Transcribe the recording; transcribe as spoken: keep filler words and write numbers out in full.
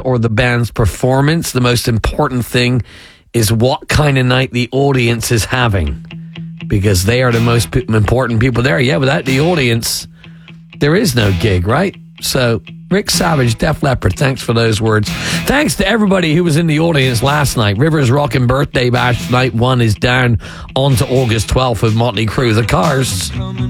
or the band's performance. The most important thing is what kind of night the audience is having, because they are the most p- important people there. Yeah, without the audience, there is no gig, right? So, Rick Savage, Def Leppard, thanks for those words. Thanks to everybody who was in the audience last night. Rivers Rockin' Birthday Bash Night one is down on to August twelfth with Motley Crue. The Cars.